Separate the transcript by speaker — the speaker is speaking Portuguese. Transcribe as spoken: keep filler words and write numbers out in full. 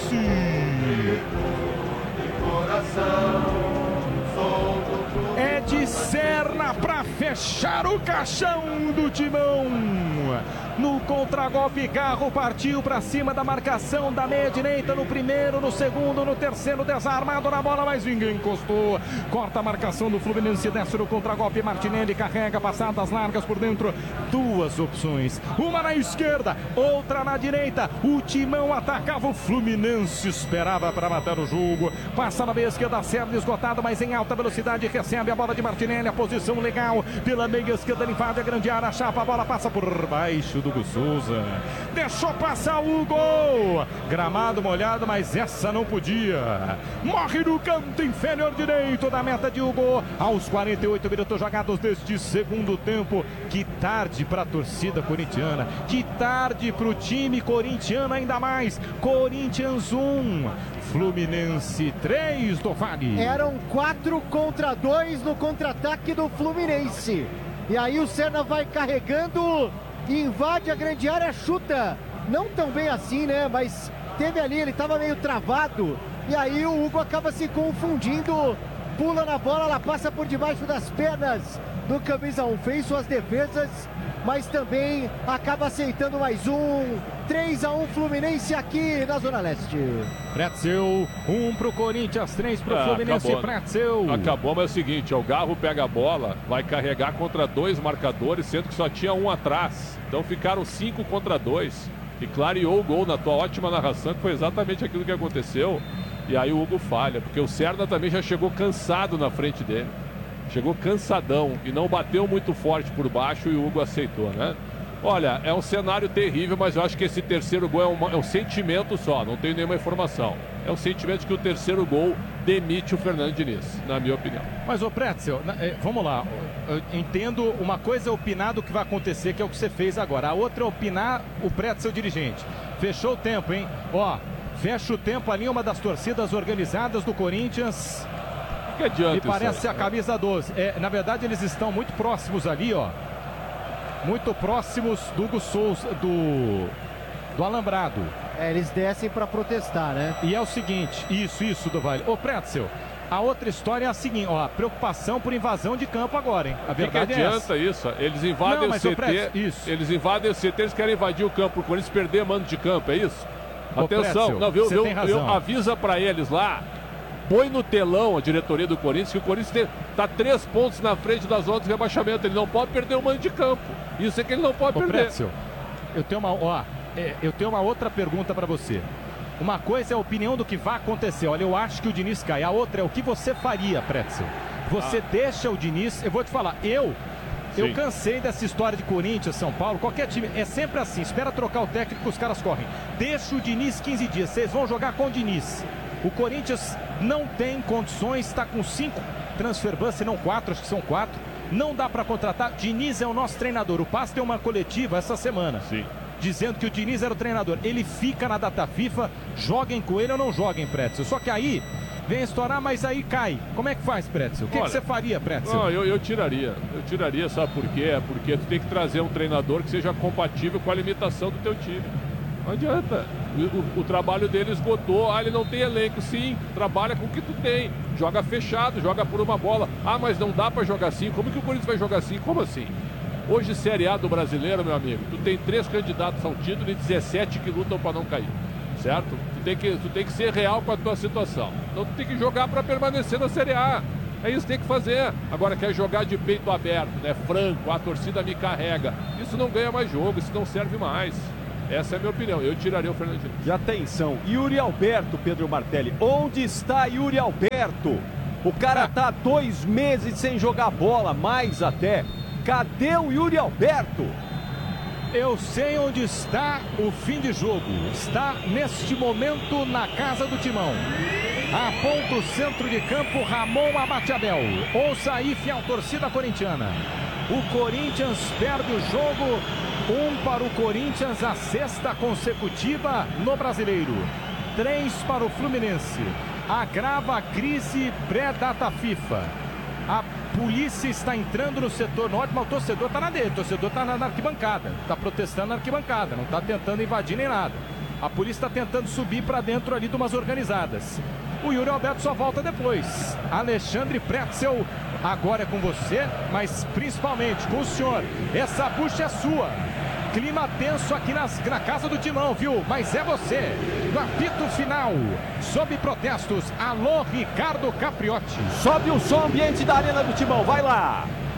Speaker 1: Fluminense. É de Serna para fechar o caixão do Timão. No contragolpe, Garro partiu para cima da marcação da meia direita no primeiro, no segundo, no terceiro, desarmado na bola, mas ninguém encostou. Corta a marcação do Fluminense, desce no contragolpe, Martinelli carrega, passadas largas por dentro. Duas opções, uma na esquerda, outra na direita. O Timão atacava, o Fluminense esperava para matar o jogo. Passa na meia esquerda, serve esgotado, mas em alta velocidade, recebe a bola de Martinelli, a posição legal, pela meia esquerda, ele invade a grande área, chapa, a bola passa por baixo do Hugo Souza, deixou passar o gol, gramado molhado, mas essa não podia, morre no canto inferior direito da meta de Hugo, aos quarenta e oito minutos jogados deste segundo tempo. Que tarde para a torcida corintiana, que tarde para o time corintiano ainda mais. Corinthians um, Fluminense três do Vale.
Speaker 2: Eram quatro contra dois no contra-ataque do Fluminense, e aí o Serna vai carregando, invade a grande área, chuta, não tão bem assim, né, mas teve ali, ele estava meio travado, e aí o Hugo acaba se confundindo, pula na bola, ela passa por debaixo das pernas do camisa um, fez suas defesas, mas também acaba aceitando mais um. Três a um Fluminense aqui na Zona Leste.
Speaker 1: Pretzel, um pro Corinthians, três pro ah, Fluminense.
Speaker 3: Acabou.
Speaker 1: Pretzel.
Speaker 3: Acabou, mas é o seguinte, o Garro pega a bola, vai carregar contra dois marcadores, sendo que só tinha um atrás. Então ficaram cinco contra dois. E clareou o gol na tua ótima narração, que foi exatamente aquilo que aconteceu. E aí o Hugo falha, porque o Serna também já chegou cansado na frente dele. Chegou cansadão e não bateu muito forte por baixo, e o Hugo aceitou, né? Olha, é um cenário terrível, mas eu acho que esse terceiro gol é, uma, é um sentimento só, não tenho nenhuma informação. É um sentimento de que o terceiro gol demite o Fernando Diniz, na minha opinião.
Speaker 1: Mas, ô Pretzel, vamos lá, eu entendo, uma coisa é opinar do que vai acontecer, que é o que você fez agora. A outra é opinar o Pretzel dirigente. Fechou o tempo, hein? Ó, fecha o tempo ali, uma das torcidas organizadas do Corinthians.
Speaker 3: Que adianta,
Speaker 1: me parece
Speaker 3: isso,
Speaker 1: a camisa doze. É, na verdade, eles estão muito próximos ali, ó. Muito próximos do Hugo Souza, do, do Alambrado.
Speaker 2: É, eles descem para protestar, né?
Speaker 1: E é o seguinte, isso, isso, do Vale. Ô, Pretzel, a outra história é a seguinte, ó, preocupação por invasão de campo agora, hein? A verdade
Speaker 3: que, que adianta
Speaker 1: é
Speaker 3: isso? Eles invadem
Speaker 1: Não,
Speaker 3: o C T,
Speaker 1: Pretzel, isso.
Speaker 3: eles invadem o C T, eles querem invadir o campo, o Corinthians perder mando de campo, é isso?
Speaker 1: Ô,
Speaker 3: Atenção,
Speaker 1: Pretzel,
Speaker 3: não, viu,
Speaker 1: você
Speaker 3: viu,
Speaker 1: tem razão.
Speaker 3: viu, avisa para eles lá. Põe no telão a diretoria do Corinthians, que o Corinthians está três pontos na frente das outras de rebaixamento. Ele não pode perder o mando de campo. Isso é que ele não pode
Speaker 1: Ô,
Speaker 3: perder.
Speaker 1: Pretzel, eu tenho uma, ó, é, eu tenho uma outra pergunta para você. Uma coisa é a opinião do que vai acontecer. Olha, eu acho que o Diniz cai. A outra é o que você faria, Pretzel. Você ah. deixa o Diniz... Eu vou te falar, eu... Sim. Eu cansei dessa história de Corinthians, São Paulo, qualquer time. É sempre assim, espera trocar o técnico, os caras correm. Deixa o Diniz quinze dias, vocês vão jogar com o Diniz. O Corinthians não tem condições, está com cinco transfer ban, se não quatro, acho que são quatro. Não dá para contratar. Diniz é o nosso treinador. O Paz tem uma coletiva essa semana,
Speaker 3: Sim.
Speaker 1: dizendo que o Diniz era o treinador. Ele fica na data FIFA, joguem com ele ou não joguem, Pretzel. Só que aí vem estourar, mas aí cai. Como é que faz, Pretzel? O que, que você faria, Pretzel?
Speaker 3: Não, eu, eu tiraria. Eu tiraria, sabe por quê? É porque tu tem que trazer um treinador que seja compatível com a limitação do teu time. Não adianta. O, o, o trabalho dele esgotou. Ah, ele não tem elenco. Sim, trabalha com o que tu tem. Joga fechado, joga por uma bola. Ah, mas não dá pra jogar assim. Como que o Corinthians vai jogar assim? Como assim? Hoje, Série A do Brasileiro, meu amigo, tu tem três candidatos ao título e dezessete que lutam pra não cair. Certo? Tu tem que, tu tem que ser real com a tua situação. Então tu tem que jogar pra permanecer na Série A. É isso que tem que fazer. Agora quer jogar de peito aberto, né? Franco, a torcida me carrega. Isso não ganha mais jogo, isso não serve mais. Essa é a minha opinião. Eu tiraria o Fernandinho.
Speaker 4: E atenção, Yuri Alberto, Pedro Martelli. Onde está Yuri Alberto? O cara tá dois meses sem jogar bola, mais até. Cadê o Yuri Alberto?
Speaker 1: Eu sei onde está o fim de jogo. Está neste momento na casa do Timão. Aponta o centro de campo, Ramon Abate-Abel. Ouça aí, fiel torcida corintiana. O Corinthians perde o jogo. Um para o Corinthians, a sexta consecutiva no Brasileiro. Três para o Fluminense. Agrava a crise pré-data FIFA. A polícia está entrando no setor norte, mas o torcedor está na dele. O torcedor está na arquibancada. Está protestando na arquibancada. Não está tentando invadir nem nada. A polícia está tentando subir para dentro ali de umas organizadas. O Yuri Alberto só volta depois. Alexandre Pretzel, agora é com você, mas principalmente com o senhor. Essa bucha é sua. Clima tenso aqui nas, na casa do Timão, viu? Mas é você. No apito final, sob protestos, alô Ricardo Capriotti.
Speaker 4: Sobe o som ambiente da Arena do Timão, vai lá.